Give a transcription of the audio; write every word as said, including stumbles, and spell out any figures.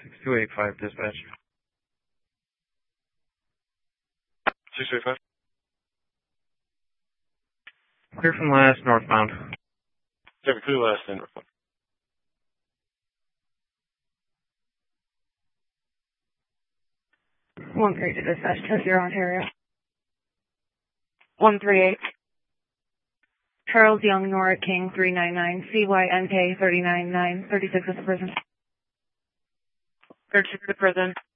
six two eight five, dispatch. six two eight five. Clear from last, northbound. Copy, clear last and northbound. One three to dispatch, test zero Ontario. One three eight. Charles Young, Nora King, three nine nine, C Y N K, thirty-nine nine, thirty-six at the prison. thirty-six at the prison.